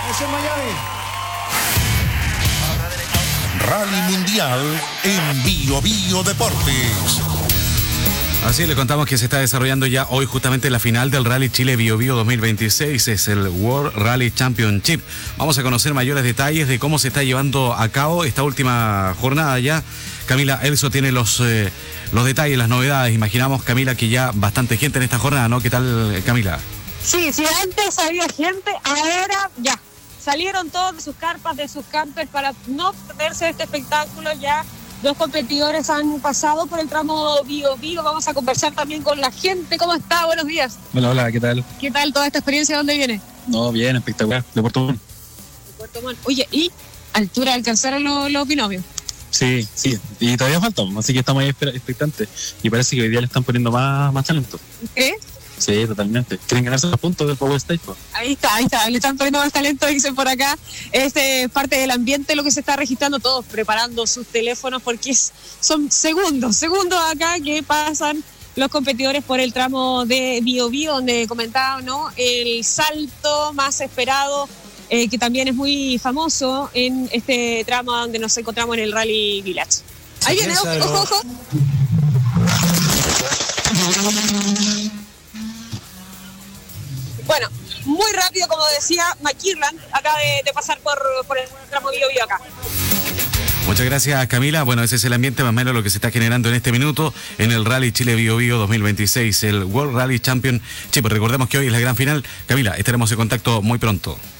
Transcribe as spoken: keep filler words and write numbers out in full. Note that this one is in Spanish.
Eso es Miami. Rally Mundial en Bio Bio Deportes. Así le contamos que se está desarrollando ya hoy justamente la final del Rally Chile Bio Bio dos mil veintiséis, es el World Rally Championship. Vamos a conocer mayores detalles de cómo se está llevando a cabo esta última jornada ya. Camila Elso tiene los, eh, los detalles, las novedades. Imaginamos, Camila, que ya bastante gente en esta jornada, ¿no? ¿Qué tal, Camila? Sí, si antes había gente, ahora ya. Salieron todos de sus carpas, de sus campers para no perderse este espectáculo ya. Dos competidores han pasado por el tramo Bio Bio. Vamos a conversar también con la gente. ¿Cómo está? Buenos días. Hola, hola, ¿qué tal? ¿Qué tal toda esta experiencia? ¿Dónde viene? No, bien, espectacular, de Puerto Montt. De Puerto Montt. Oye, ¿y altura alcanzaron los, los binomios? Sí, sí, y todavía faltan, así que estamos ahí expectantes. Y parece que hoy día le están poniendo más, más talento. ¿Crees? Sí, totalmente. Quieren ganarse los puntos del Power Stage. Ahí está, ahí está, le están poniendo más talento, dicen por acá. Este es parte del ambiente, lo que se está registrando, todos preparando sus teléfonos, porque es, son segundos, segundos acá que pasan los competidores por el tramo de Bio Bio, donde comentaba, ¿no? El salto más esperado, eh, que también es muy famoso en este tramo donde nos encontramos en el Rally Village. Ahí viene, ojo, ojo, ojo. Bueno, muy rápido, como decía McKirland, acaba de, de pasar por, por el tramo Bio Bio acá. Muchas gracias, Camila. Bueno, ese es el ambiente más o menos lo que se está generando en este minuto en el Rally Chile Bio Bio dos mil veintiséis, el World Rally Championship. Recordemos que hoy es la gran final. Camila, estaremos en contacto muy pronto.